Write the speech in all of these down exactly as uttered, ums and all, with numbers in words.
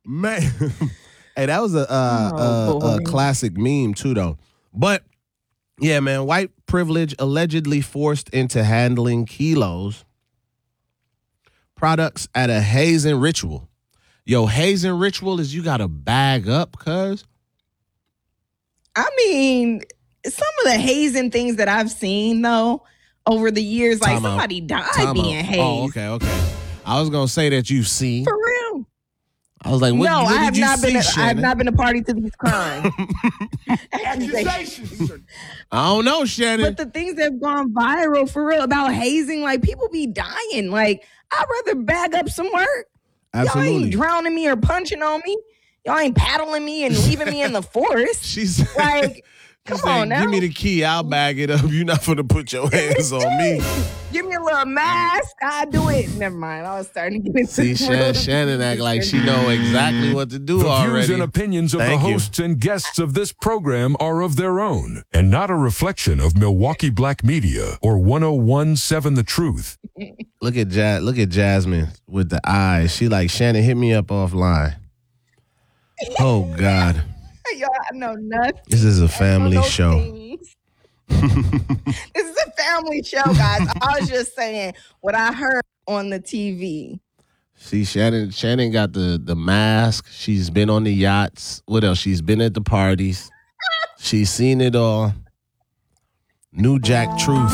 Man. Hey, that was a, uh, oh, a, a classic meme, too, though. But, yeah, man, white privilege allegedly forced into handling kilos products at a hazing ritual. Yo, hazing ritual is you got to bag up, cuz. I mean, some of the hazing things that I've seen, though, over the years, like Time somebody out. died Time being out. hazed. Oh, okay, okay. I was going to say that you've seen. For real. I was like, what, no, what I did have you not see, been. A, I have Shannon? not been a party to these crimes. Accusations. I don't know, Shannon. But the things that have gone viral for real about hazing, like people be dying. Like I'd rather bag up some work. Absolutely. Y'all ain't drowning me or punching on me. Y'all ain't paddling me and leaving me in the forest. She's like, come She's on saying, now. give me the key. I'll bag it up. You're not going to put your hands on me. Give me a little mask. I do it. Never mind. I was starting to get into See, Shannon, Shannon act like she know exactly what to do the already. The views and opinions of Thank the you. hosts and guests of this program are of their own and not a reflection of Milwaukee Black Media or one oh one seven The Truth. Look at ja- Look at Jasmine with the eyes. She like, Shannon, hit me up offline. Oh, God. Y'all know nothing. This is a family No show. things. This is a family show, guys. I was just saying what I heard on the T V. See, Shannon Shannon got the, the mask. She's been on the yachts. What else? She's been at the parties. She's seen it all. New Jack Truth.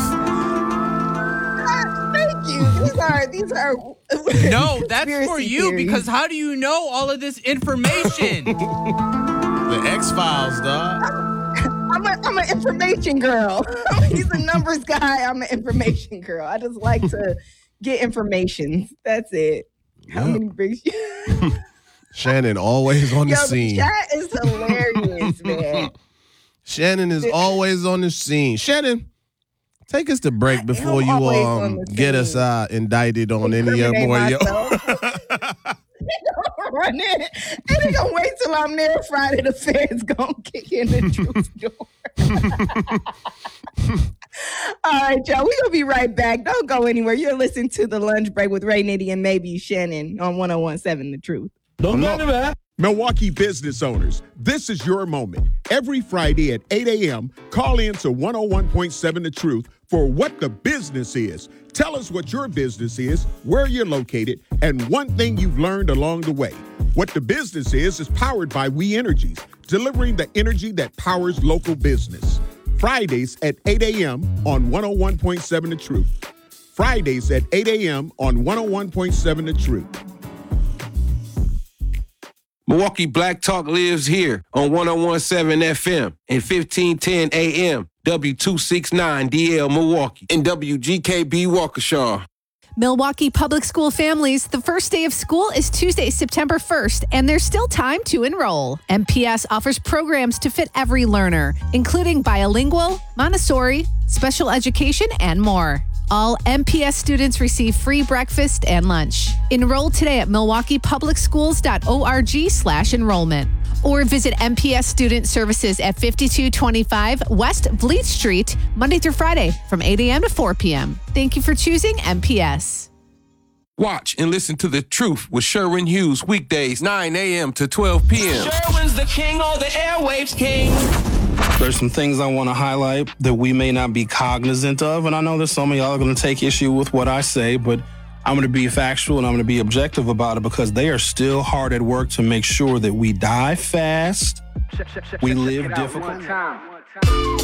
Thank you. These are these are No, that's for conspiracy you theories. because how do you know all of this information? The X-Files, dog. I'm a I'm an information girl. He's a numbers guy. I'm an information girl. I just like to get information. That's it. How Yeah. many bricks? Shannon always on the Yo, the scene. chat is hilarious, man. Shannon is always on the scene. Shannon, take us to break before you always on um the get us scene. uh, indicted on any uh, Incriminate more. Yo- myself. Run it. And they gonna wait till I'm there Friday. The feds gonna kick in the truth door. All right, y'all. We gonna be right back. Don't go anywhere. You're listening to the lunch break with Ray Nitty and maybe Shannon on one oh one seven The Truth. Don't go anywhere. Milwaukee business owners, this is your moment. Every Friday at eight a.m., call in to one oh one point seven The Truth for What the Business Is. Tell us what your business is, where you're located, and one thing you've learned along the way. What the Business Is is powered by We Energies, delivering the energy that powers local business. Fridays at eight a.m. on one oh one point seven The Truth. Fridays at eight a.m. on one oh one point seven The Truth. Milwaukee Black Talk lives here on one oh one point seven F M and fifteen ten A M, W two sixty-nine D L Milwaukee, and W G K B Waukesha. Milwaukee Public School families, the first day of school is Tuesday, September first, and there's still time to enroll. M P S offers programs to fit every learner, including bilingual, Montessori, special education, and more. All M P S students receive free breakfast and lunch. Enroll today at milwaukee public schools dot org slash enrollment or visit M P S Student Services at fifty-two twenty-five West Vliet Street, Monday through Friday from eight a.m. to four p.m. Thank you for choosing M P S. Watch and listen to The Truth with Sherwin Hughes weekdays nine a.m. to twelve p.m. Sherwin's the king of the airwaves king. There's some things I want to highlight that we may not be cognizant of, and I know that some of y'all are going to take issue with what I say, but I'm going to be factual and I'm going to be objective about it because they are still hard at work to make sure that we die fast, we live difficult.